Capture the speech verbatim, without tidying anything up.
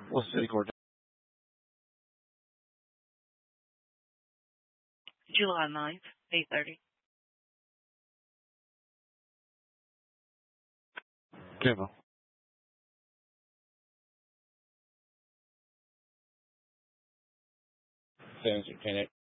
What's the city court? July ninth, eight thirty. Kevin. Senator Kennedy.